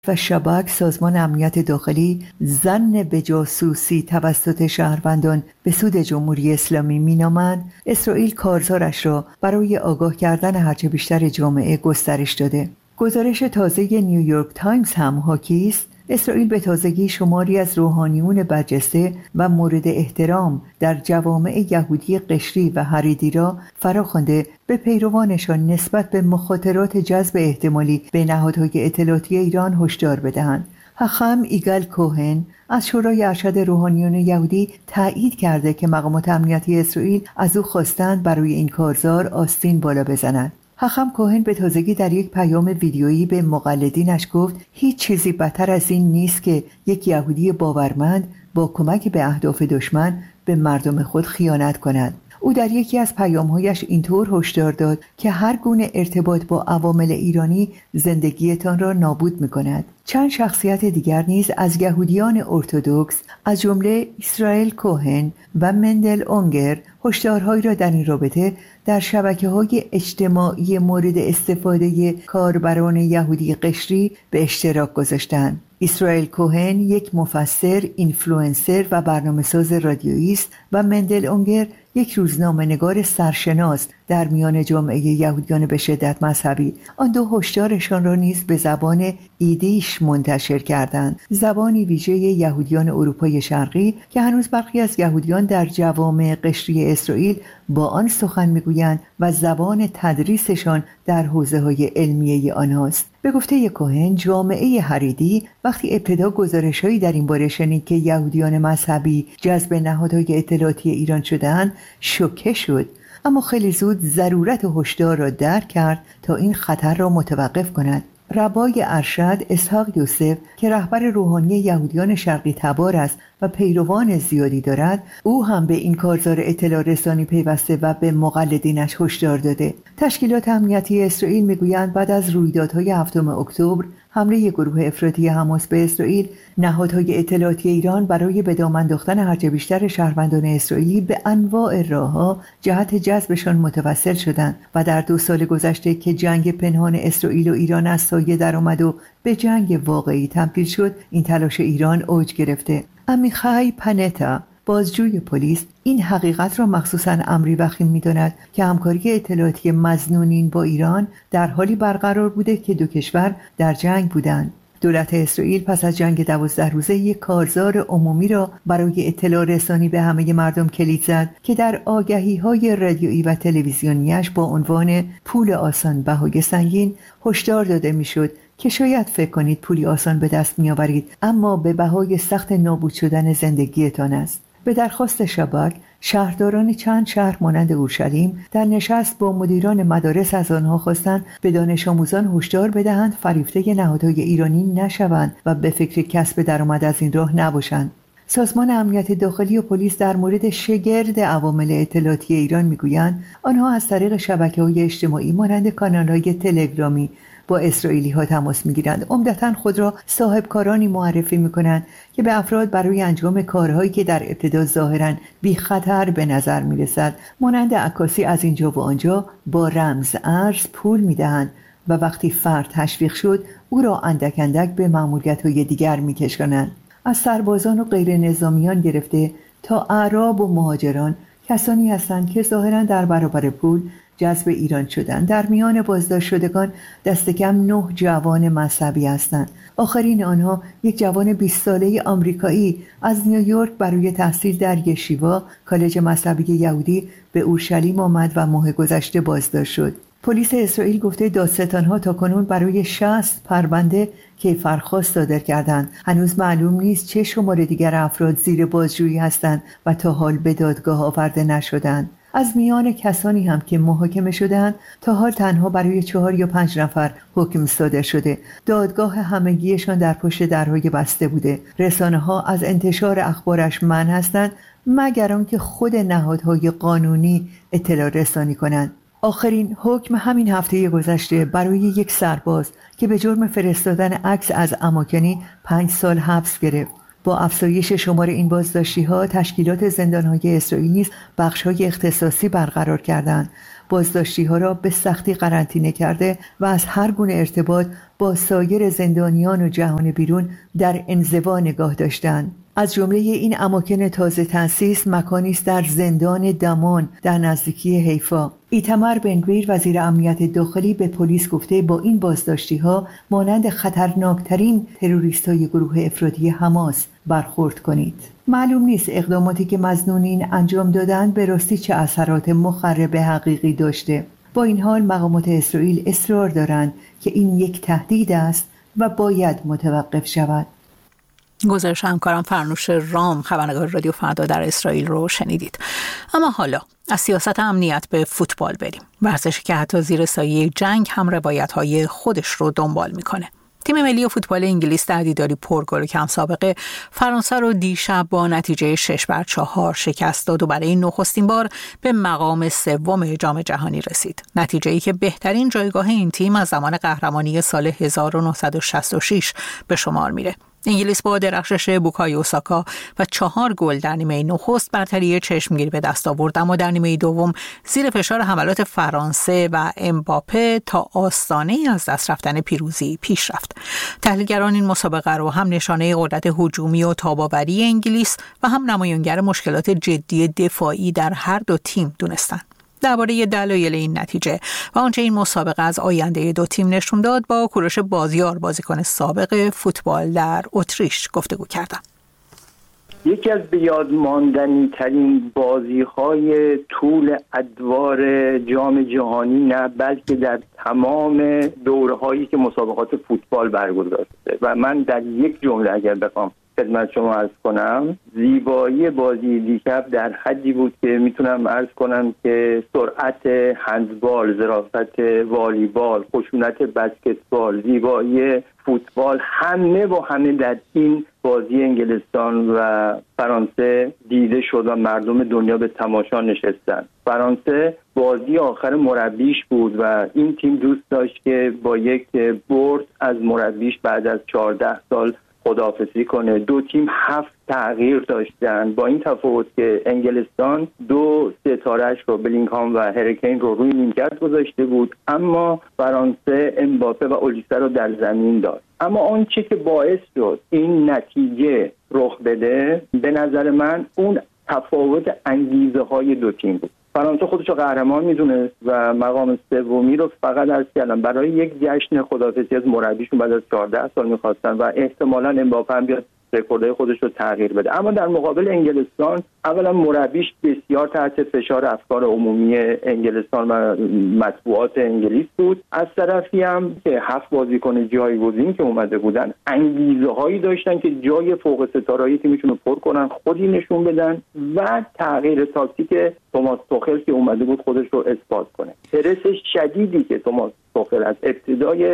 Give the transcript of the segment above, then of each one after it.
و شباک سازمان امنیت داخلی ظن به جاسوسی توسط شهروندان به سود جمهوری اسلامی مینامند، اسرائیل کارزارش را برای آگاه کردن هرچه بیشتر جامعه گسترش داده. گزارش تازه نیویورک تایمز هم حاکی است اسرائیل به تازگی شماری از روحانیون برجسته و مورد احترام در جوامع یهودی قشری و حریدی را فراخوانده به پیروانشان نسبت به مخاطرات جذب احتمالی به نهادهای اطلاعاتی ایران هشدار بدهند. حخام یگال کوهن از شورای ارشد روحانیون یهودی تایید کرده که مقامات امنیتی اسرائیل از او خواستند برای این کارزار آستین بالا بزند. حخام کوهن به تازگی در یک پیام ویدیویی به مقلدینش گفت هیچ چیزی بدتر از این نیست که یک یهودی باورمند با کمک به اهداف دشمن به مردم خود خیانت کند. او در یکی از پیام‌هایش اینطور هشدار داد که هر گونه ارتباط با عوامل ایرانی زندگیتان را نابود می‌کند. چند شخصیت دیگر نیز از یهودیان ارتدوکس از جمله اسرائیل کوهن و مندل اونگر هشدارهایی را در این رابطه در شبکه‌های اجتماعی مورد استفاده کاربران یهودی قشری به اشتراک گذاشتند. اسرائیل کوهن یک مفسر، اینفلوئنسر و برنامه‌ساز رادیویی است و مندل اونگر یک روزنامه‌نگار سرشناس در میان جامعه یهودیان به شدت مذهبی. آن دو هشدارشان را نیز به زبان ایدیش منتشر کردند، زبانی ویژه یهودیان اروپای شرقی که هنوز برخی از یهودیان در جوامع قشری اسرائیل با آن سخن میگویند و زبان تدریسشان در حوزه‌های علمیه آنهاست. به گفته کوهن، جامعه حریدی وقتی ابتدا گزارش‌هایی در این باره شنید که یهودیان مذهبی جذب نهادهای اطلاعاتی ایران شدند، شوکه شد، اما خیلی زود ضرورت هشدار را درک کرد تا این خطر را متوقف کند. ربای ارشد اسحاق یوسف که رهبر روحانی یهودیان شرقی تبار است و پیروان زیادی دارد، او هم به این کارزار اطلاع رسانی پیوسته و به مقلدینش هشدار داده. تشکیلات امنیتی اسرائیل میگویند بعد از رویدادهای 7 اکتبر حمله گروه افراطی حماس به اسرائیل، نهادهای اطلاعاتی ایران برای به دام انداختن هرچه بیشتر شهروندان اسرائیلی به انواع راه‌ها جهت جذبشان متوسل شدند و در 2 سال گذشته که جنگ پنهان اسرائیل و ایران از سایه درآمد و به جنگ واقعی تبدیل شد، این تلاش ایران اوج گرفته. عمیخای پنتا، بازجوی پلیس، این حقیقت را مخصوصاً امری وخیم می‌داند که همکاری اطلاعاتی مظنونین با ایران در حالی برقرار بوده که دو کشور در جنگ بودند. دولت اسرائیل پس از جنگ 12 روزه یک کارزار عمومی را برای اطلاع رسانی به همه مردم کلید زد که در آگهی‌های رادیویی و تلویزیونیش با عنوان پول آسان بهای سنگین هشدار داده می‌شد که شاید فکر کنید پولی آسان به دست می‌آورید، اما به بهای سخت نابود شدن زندگیتان است. به درخواست شباک، شهرداران چند شهر مانند اورشلیم در نشست با مدیران مدارس از آنها خواستند به دانش آموزان هشدار بدهند فریفته نهادهای ایرانی نشوند و به فکر کسب درآمد از این راه نباشند. سازمان امنیت داخلی و پلیس در مورد شگرد عوامل اطلاعاتی ایران میگویند آنها از طریق شبکه‌های اجتماعی مانند کانال‌های تلگرامی با اسرائیلی‌ها تماس می‌گیرند. عمدتاً خود را صاحب کارانی معرفی می‌کنند که به افراد برای انجام کارهایی که در ابتدا ظاهراً بی خطر به نظر می‌رسد مانند عکاسی از اینجا و آنجا با رمز ارز پول می‌دهند و وقتی فرد تشویق شد او را اندک اندک به مأموریت‌های دیگر می‌کشانند. از سربازان و غیر نظامیان گرفته تا اعراب و مهاجران کسانی هستند که ظاهراً در برابر پول جذب ایران شدند. در میان بازداشت شدگان دست کم 9 جوان مذهبی هستند. آخرین آنها یک جوان 20 ساله آمریکایی از نیویورک برای تحصیل در یشیوا کالج مذهبی یهودی به اورشلیم آمد و ماه گذشته بازداشت شد. پلیس اسرائیل گفته دادستان‌ها تاکنون برای 60 پرونده کیفرخواست صادر کردند. هنوز معلوم نیست چه شمار دیگر افراد زیر بازجویی هستند و تا حال به دادگاه آورده نشدند. از میان کسانی هم که محاکمه شدند تا حال تنها برای 4 یا 5 نفر حکم صادر شده. دادگاه همگیشان در پشت درهای بسته بوده. رسانه‌ها از انتشار اخبارش منع هستند مگر آنکه خود نهادهای قانونی اطلاع رسانی کنند. آخرین حکم همین هفته گذشته برای یک سرباز که به جرم فرستادن عکس از اماکنی 5 سال حبس گرفت. با افزایش شمار این بازداشتی‌ها تشکیلات زندان‌های اسرائیل نیز بخش‌های اختصاصی برقرار کردند. بازداشتی‌ها را به سختی قرنطینه کرده و از هر گونه ارتباط با سایر زندانیان و جهان بیرون در انزوا نگاه داشتند. از جمله این اماکن تازه تأسیس مکانی است در زندان دمان در نزدیکی حیفا. ایتمر بنگویر وزیر امنیت داخلی به پلیس گفته با این بازداشتی‌ها مانند خطرناکترین تروریست‌های گروه افراطی حماس برخورد کنید. معلوم نیست اقداماتی که مظنونین انجام دادند به راستی چه اثرات مخرب حقیقی داشته. با این حال مقامات اسرائیل اصرار دارند که این یک تهدید است و باید متوقف شود. گزارش همکارم فرنوش رام خبرنگار رادیو فردا در اسرائیل رو شنیدید. اما حالا از سیاست امنیت به فوتبال بریم. ورزشی که حتی زیر سایه جنگ هم روایت‌های خودش رو دنبال میکنه. تیم ملی فوتبال انگلیس در دیداری پرگل و کم سابقه فرانسه رو دیشب با نتیجه 6-4 شکست داد و برای نخستین بار به مقام سوم جام جهانی رسید. نتیجه‌ای که بهترین جایگاه این تیم از زمان قهرمانی سال 1966 به شمار میره. انگلیس با درخشش بوکایو ساکا و 4 گل در نیمه نخست برتری چشمگیر به دست آورد، اما در نیمه دوم زیر فشار حملات فرانسه و امباپه تا آستانه از دست رفتن پیروزی پیش رفت. تحلیلگران این مسابقه رو هم نشانه قدرت هجومی و تاب‌آوری انگلیس و هم نمایانگر مشکلات جدی دفاعی در هر دو تیم دونستند. درباره دلایل این نتیجه و آنچه این مسابقه از آینده دو تیم نشون داد با کوروش بازیار، بازیکن سابق فوتبال در اتریش گفتگو کردم. یکی از بیاد ماندنی ترین بازی‌های طول ادوار جام جهانی نه بلکه در تمام دوره‌هایی که مسابقات فوتبال برگزار شده و من در یک جمله اگر بخوام خدمت شما عرض کنم، زیبایی بازی دیشب در حدی بود که میتونم عرض کنم که سرعت هندبال، ظرافت والیبال، خشونت بسکتبال، زیبایی فوتبال همه با همه در این بازی انگلستان و فرانسه دیده شد و مردم دنیا به تماشا نشستند. فرانسه بازی آخر مربیش بود و این تیم دوست داشت که با یک برد از مربیش بعد از 14 سال خداحافظی کنه. دو تیم 7 تغییر داشتن، با این تفاوت که انگلستان 2 ستاره‌اش رو بلینگهام و هریکین رو روی نیمکت گذاشته بود، اما فرانسه امباپه و اولیسه رو در زمین داشت. اما آنچه که باعث شد این نتیجه رخ بده به نظر من اون تفاوت انگیزه های دو تیم بود. فرانسه خودش رو قهرمان میدونست و مقام سومی رو فقط عرض کردم برای یک جشن خداحافظی از مربیشون بعد از 14 سال می‌خواستن و احتمالاً امباپه هم بیاد رکوردهای خودش رو تغییر بده. اما در مقابل انگلستان اولا مربیش بسیار تحت فشار افکار عمومی انگلستان و مطبوعات انگلیس بود. از طرفی هم که 7 بازیکن جایگزین که اومده بودن انگیزه هایی داشتن که جای فوق ستاره‌ای تیمشون رو پر کنن، خودی نشون بدن و تغییر تاکتیک توماس توخل که اومده بود خودش رو اثبات کنه. پرس شدیدی که توماس توخل از ابتدای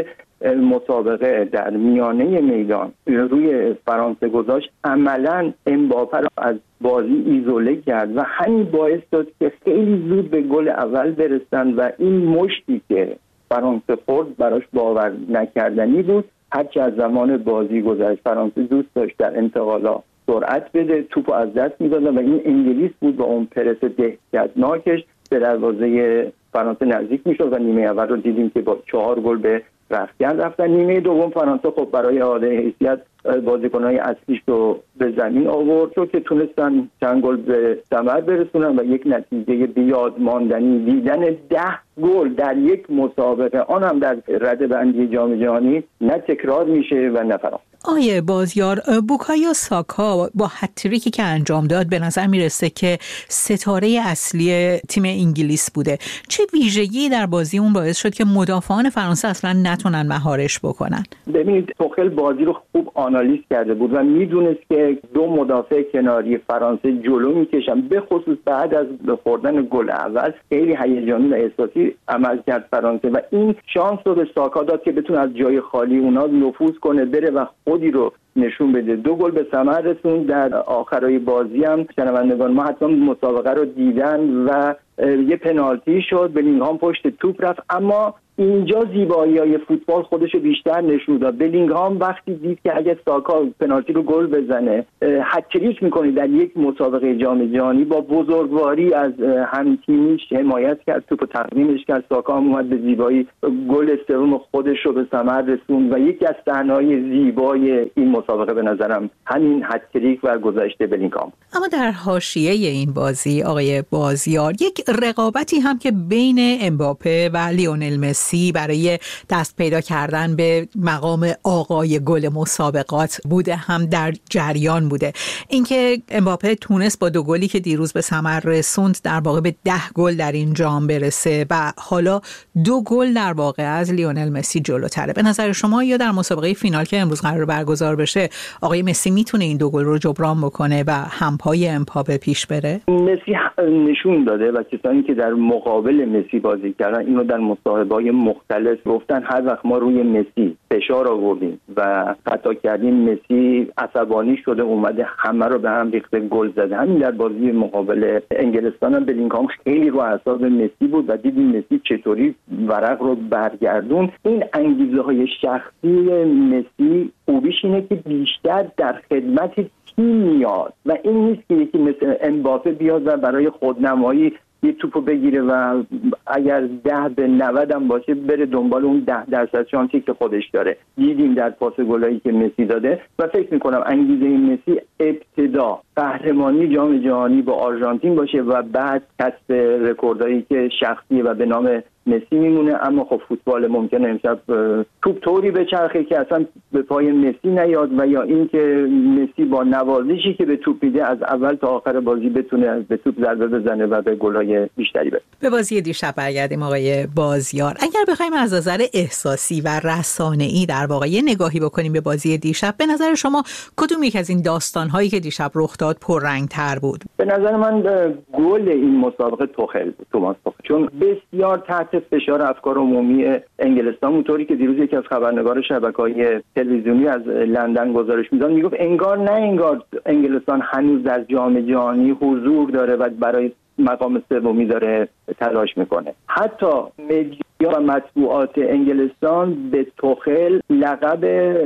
مسابقه در میانه میدان روی فرانسه گذاشت عملاً امباپه را از بازی ایزوله کرد و همین باعث شد که خیلی زود به گل اول برسن و این مشتی که فرانسه خورد براش باور نکردنی بود. هرچه از زمان بازی گذشت فرانسه دوست داشت در انتقالا سرعت بده، توپو از دست میداد و این انگلیس بود با اون پرس دهشتناکش به دروازه فرانسه نزدیک میشد و نیمه اول رو دیدیم که با 4 گل به رختکن رفتن. نیمه دوم فرانسه خب برای اعاده حیثیت بازیکن‌های اصلیش رو به زمین آورد چون که تونستن چند گل به ثمر برسونن و یک نتیجه بیاد ماندنی دیدن 10 گل در یک مسابقه آن هم در رده‌بندی جام جهانی نه تکرار میشه و نه فراموش. آیه بازیار، بوکایو ساکا با هتریکی که انجام داد به نظر میرسه که ستاره اصلی تیم انگلیس بوده. چه ویژگی در بازی اون باعث شد که مدافعان فرانسه اصلا نتونن مهارش بکنن؟ ببینید توخل بازی رو خوب آنالیز کرده بود و میدونست که 2 مدافع کناری فرانسه جلو میکشن، به خصوص بعد از خوردن گل اول خیلی هیجانی و احساسی عمل کرد فرانسه و این شانس رو به ساکا داد که بتونه از جای خالی اونا نفوذ کنه بره و خودی رو نشون بده. 2 گل به ثمر رسوند. در آخرای بازی هم شنوندگان ما حتما مسابقه رو دیدن و یه پنالتی شد، بلینگهام پشت توپ رفت، اما اینجا زیبایی‌های فوتبال خودشو بیشتر نشون داد. بلینگهام وقتی دید که اگه ساکا پنالتی رو گل بزنه هتریک میکنه در یک مسابقه جام جهانی، با بزرگواری از هم تیمیش حمایت کرد، توپو تقدیمش کرد، ساکا هم اومد به زیبایی گل سوم خودش رو به ثمر رسوند و یکی از صحنه‌های زیبای این مسابقه به نظرم همین هتریک و گذشت بلینگهام. اما در حاشیه این بازی آقای بازیار، یک رقابتی هم که بین امباپه و لیونل مسی برای دست پیدا کردن به مقام آقای گل مسابقات بوده هم در جریان بوده. اینکه امباپه تونست با 2 گلی که دیروز به ثمر رسوند در واقع به 10 گل در این جام برسه و حالا 2 گل در واقع از لیونل مسی جلوتره. به نظر شما یا در مسابقه فینال که امروز قرار برگزار بشه آقای مسی میتونه این 2 گل رو جبران بکنه و همپای امباپه پیش بره؟ مسی نشون داده و کسانی که در مقابل مسی بازی کردن اینو در مصاحبه‌های مختلف گفتن، هر وقت ما روی مسی فشار آوردیم و خطا کردیم مسی عصبانی شده اومده همه رو به هم ریخته گل زده. همین در بازی مقابل انگلستان هم بلینگهام خیلی رو اعصاب مسی بود و دیدیم مسی چطوری ورق رو برگردون. این انگیزه‌های شخصی مسی خوبیش اینه که بیشتر در خدمت تیم میاد و این نیست که یکی مثل امباپه بیاد و برای خودنمایی یه توپو بگیره و اگر 10 به 90 هم باشه بره دنبال اون 10% شانسی که خودش داره. دیدیم در پاس گلایی که مسی داده و فکر میکنم انگیزه مسی ابتدا قهرمانی جام جهانی با آرژانتین باشه و بعد کسب رکوردایی که شخصی و به نام مسی میمونه. اما خب فوتبال ممکنه امشب توپ طوری بچرخه که اصلا به پای مسی نیاد و یا اینکه مسی با نوازشی که به توپ میده از اول تا آخر بازی بتونه به توپ ضربه بزنه و به گلای بیشتری برسه. به بازی دیشب برگردیم آقای بازیار. اگر بخوایم از نظر احساسی و رسانه‌ای در واقع نگاهی بکنیم به بازی دیشب، به نظر شما کدوم یک از این داستان‌هایی که دیشب رخ داد پررنگ‌تر بود؟ به نظر من گل این مسابقه توخل، توماس توخل، چون بسیار تحت فشار افکار عمومی انگلستان، اونطوری که دیروز یکی از خبرنگار شبکه‌های تلویزیونی از لندن گزارش می‌داد میگفت انگار نه انگار انگلستان هنوز در جام جهانی حضور داره و برای مقام سومی داره تلاش میکنه. حتی مدیا و مطبوعات انگلستان به توخل لقب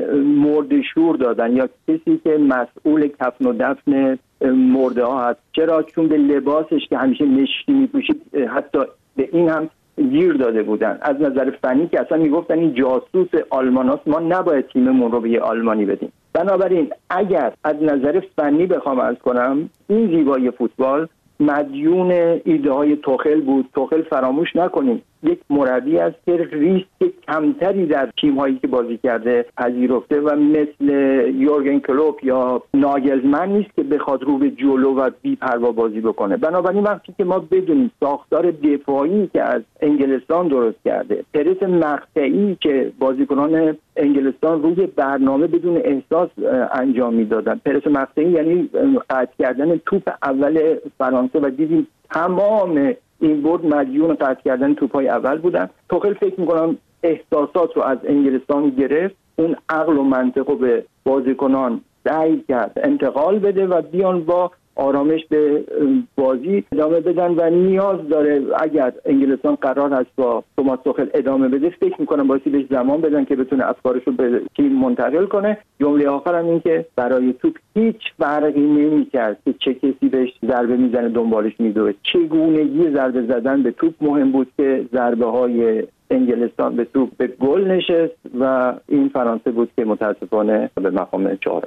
مرده‌شور دادن یا کسی که مسئول کفن و دفن مرده ها هست. چرا؟ چون به لباسش که همیشه مشکی میپوشید حتی به این هم گیر داده بودن. از نظر فنی که اصلا میگفتن این جاسوس آلمان هست، ما نباید تیممون رو به یه آلمانی بدیم. بنابراین اگر از نظر فنی بخوام عرض کنم این زیبایی فوتبال مدیون ایده های توخل بود. توخل فراموش نکنیم یک مربی است که ریسک کمتری در تیم هایی که بازی کرده پذیرفته و مثل یورگن کلوپ یا ناگلزمن نیست که بخواد رو به جلو و بی پروا بازی بکنه. بنابراین وقتی که ما بدونیم ساختار دفاعی که از انگلستان درست کرده، پرس مقطعی که بازیکنان انگلستان روی برنامه بدون احساس انجام میدادن، پرس مقطعی یعنی قطع کردن توپ اول فرانسه و دیدیم تمام این برد مدیون قطع کردن توپ‌های اول بودن. توخل فکر می‌کنم احساسات رو از انگلستان گرفت، اون عقل و منطق رو به بازیکنان سعی کرد انتقال بده و بیان با آرامش به بازی ادامه بدن و نیاز داره اگر انگلستان قرار هست با توماس توخل ادامه بده فکر میکنم بایستی بهش زمان بدن که بتونه افکارش رو به تیم منتقل کنه. جمله آخرم این که برای توپ هیچ فرقی نمی‌کرد که چه کسی بهش ضربه میزنه دنبالش میدوه. چگونگی ضربه زدن به توپ مهم بود که ضربه های انگلستان به توپ به گل نشست و این فرانسه بود که متاسفانه به مقام چهارم.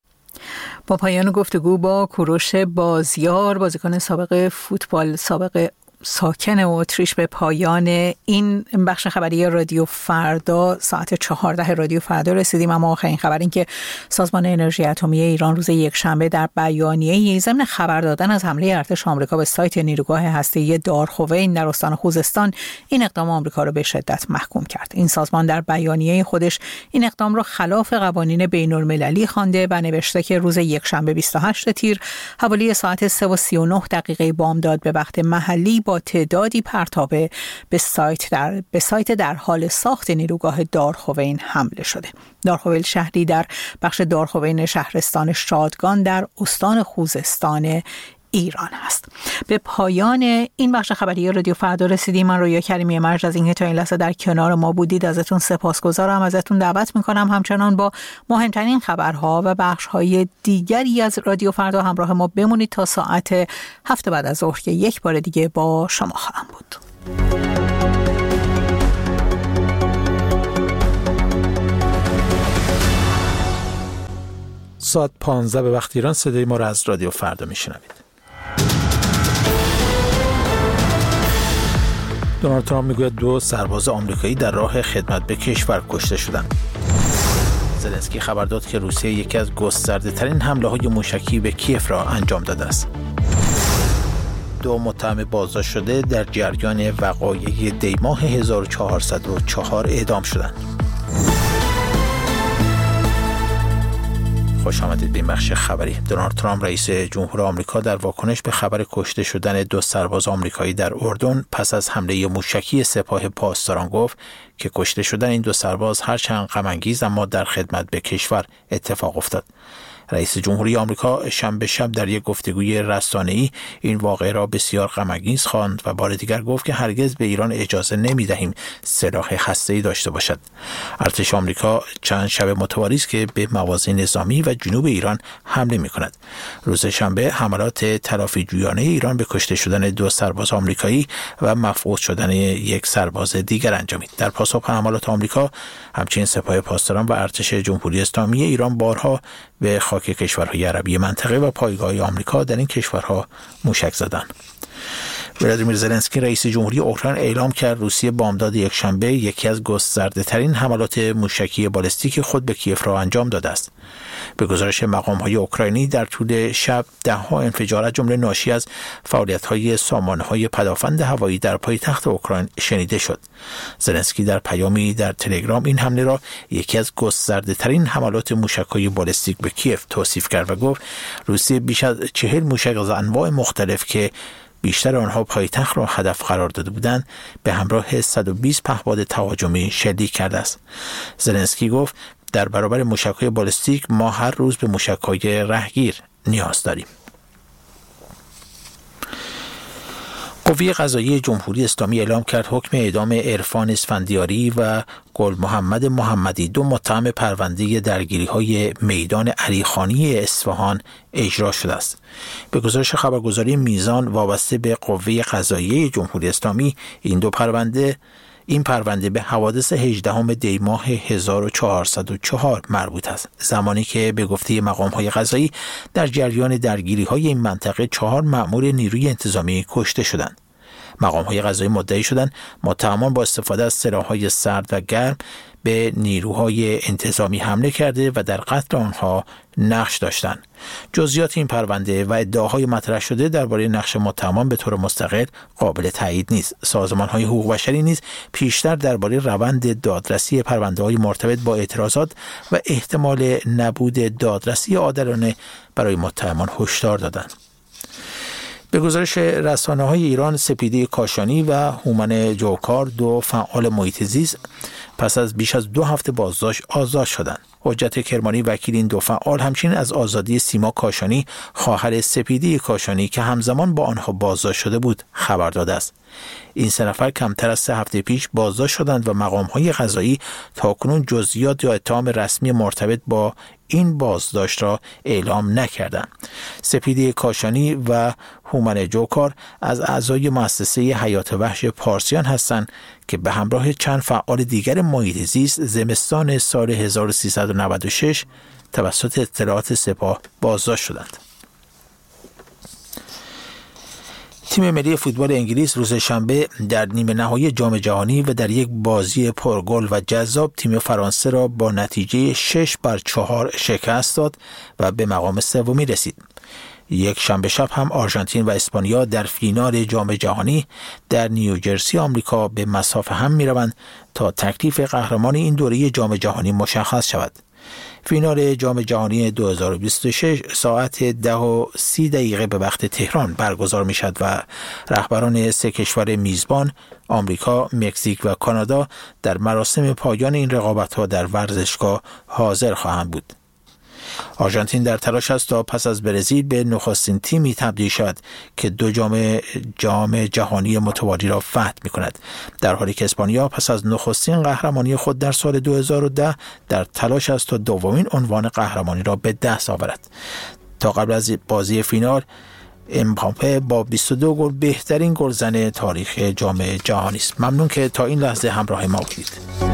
با پایان گفتگو با کوروش بازیار، بازیکن سابق فوتبال سابق ساکن اتریش، به پایان این بخش خبری رادیو فردا ساعت 14 رادیو فردا رسیدیم. اما آخرین خبر این که سازمان انرژی اتمی ایران روز یکشنبه در بیانیه‌ای ضمن خبر دادن از حمله ارتش آمریکا به سایت نیروگاه هسته‌ای دارخوین در استان خوزستان این اقدام آمریکا را به شدت محکوم کرد. این سازمان در بیانیه خودش این اقدام را خلاف قوانین بین‌المللی خوانده و نوشته که روز یکشنبه 28 تیر حوالی ساعت 3:39 بامداد به وقت محلی با تعدادی پرتابه به سایت در حال ساخت نیروگاه دارخوین حمله شده. دارخوین شهری در بخش دارخوین شهرستان شادگان در استان خوزستان ایران هست. به پایان این بخش خبری رادیو فردا رسیدیم. من رویا کریمی مرج از اینکه تا این لحظه در کنار ما بودید ازتون سپاسگزارم. ازتون دعوت میکنم همچنان با مهمترین خبرها و بخش‌های دیگری از رادیو فردا همراه ما بمونید تا ساعت 7 بعد از ظهر که یک بار دیگه با شما خواهم بود. ساعت 15 به وقت ایران صدای ما را از رادیو فردا میشنوید. دونالد ترامپ میگوید 2 سرباز آمریکایی در راه خدمت به کشور کشته شدند. زلنسکی خبر داد که روسیه یکی از گسترده‌ترین حمله‌های موشکی به کیف را انجام داده است. 2 متهم بازداشت شده در جریان وقایع دیماه 1404 اعدام شدند. خوش آمدید به این بخش خبری. دونالد ترامپ رئیس جمهور آمریکا در واکنش به خبر کشته شدن 2 سرباز آمریکایی در اردن پس از حمله موشکی سپاه پاسداران گفت که کشته شدن این 2 سرباز هرچند غم انگیز اما در خدمت به کشور اتفاق افتاد. رئیس جمهوری آمریکا شنبه شب در یک گفتگوی رسانه‌ای این واقعه را بسیار غم‌انگیز خواند و بار دیگر گفت که هرگز به ایران اجازه نمی‌دهیم سلاح هسته‌ای داشته باشد. ارتش آمریکا چند شب متوالی است که به مواضع نظامی و جنوب ایران حمله می‌کند. روز شنبه حملات تلافی‌جویانه ایران به کشته شدن 2 سرباز آمریکایی و مفقود شدن 1 سرباز دیگر انجامید. در پاسخ به حملات آمریکا، همچنین سپاه پاسداران و ارتش جمهوری اسلامی ایران بارها به خاک کشورهای عربی منطقه و پایگاه آمریکا در این کشورها موشک زدند. ولادیمیر زلنسکی رئیس جمهوری اوکراین اعلام کرد روسیه بامداد یکشنبه یکی از گسترده‌ترین حملات موشکی بالستیک خود به کیف را انجام داده است. به گزارش مقام‌های اوکراینی در طول شب 10 انفجار از جمله ناشی از فعالیت‌های سامانه‌های پدافند هوایی در پایتخت اوکراین شنیده شد. زلنسکی در پیامی در تلگرام این حمله را یکی از گسترده‌ترین حملات موشک‌های بالستیک به کیف توصیف کرد و گفت روسیه بیش از 40 موشک از انواع مختلف که بیشتر آنها پایتخت را هدف قرار داده بودند به همراه 120 پهپاد تهاجمی شلیک کرده است. زلنسکی گفت در برابر موشک‌های بالستیک ما هر روز به موشک‌های رهگیر نیاز داریم. قوه قضاییه جمهوری اسلامی اعلام کرد حکم اعدام عرفان اسفندیاری و گل محمد محمدی 2 متهم پرونده درگیری‌های میدان علیخانی اصفهان اجرا شده است. به گزارش خبرگزاری میزان وابسته به قوه قضاییه جمهوری اسلامی این پرونده به حوادث 18 دی ماه 1404 مربوط است، زمانی که به گفته مقام‌های قضایی در جریان درگیری‌های این منطقه 4 مأمور نیروی انتظامی کشته شدند. مقام‌های قضایی مدعی شدند متهمان با استفاده از سلاح‌های سرد و گرم به نیروهای انتظامی حمله کرده و در قتل آنها نقش داشتند. جزئیات این پرونده و ادعاهای مطرح شده درباره نقش متهمان به طور مستقل قابل تایید نیست. سازمان‌های حقوق بشری نیز پیشتر درباره روند دادرسی پرونده‌های مرتبط با اعتراضات و احتمال نبود دادرسی عادلانه برای متهمان هشدار دادند. به گزارش رسانه‌های ایران، سپیده کاشانی و هومن جوکار 2 فعال محیط زیست پس از بیش از 2 هفته بازداشت آزاد شدند. حجت کرمانی وکیل این 2 فعال همچنین از آزادی سیما کاشانی خواهر سپیده کاشانی که همزمان با آنها بازداشت شده بود خبر داده است. این 3 نفر کمتر از 3 هفته پیش بازداشت شدند و مقام‌های قضایی تاکنون جزئیات یا اتهام رسمی مرتبط با این بازداشت را اعلام نکردند. سپیده کاشانی و هومن جوکار از اعضای مؤسسه حیات وحش پارسیان هستند که به همراه چند فعال دیگر محیط زیست زمستان سال 1396 توسط اطلاعات سپاه بازداشت شدند. تیم ملی فوتبال انگلیس روز شنبه در نیمه نهایی جام جهانی و در یک بازی پرگل و جذاب تیم فرانسه را با نتیجه 6-4 شکست داد و به مقام سومی رسید. یک شنبه شب هم آرژانتین و اسپانیا در فینال جام جهانی در نیوجرسی آمریکا به مصاف هم می‌روند تا تکلیف قهرمان این دوره جام جهانی مشخص شود. فینال جام جهانی 2026 ساعت 10:30 به وقت تهران برگزار می شد و رهبران 3 کشور میزبان آمریکا، مکزیک و کانادا در مراسم پایان این رقابت‌ها در ورزشگاه حاضر خواهند بود. آرژانتین در تلاش است تا پس از برزیل به نخستین تیمی تبدیل شود که 2 جام جهانی متوالی را فتح می‌کند، در حالی که اسپانیا پس از نخستین قهرمانی خود در سال 2010 در تلاش است تا دومین عنوان قهرمانی را به دست آورد. تا قبل از بازی فینال امباپه با 22 گل بهترین گلزن تاریخ جام جهانی است. ممنون که تا این لحظه همراه ما بودید.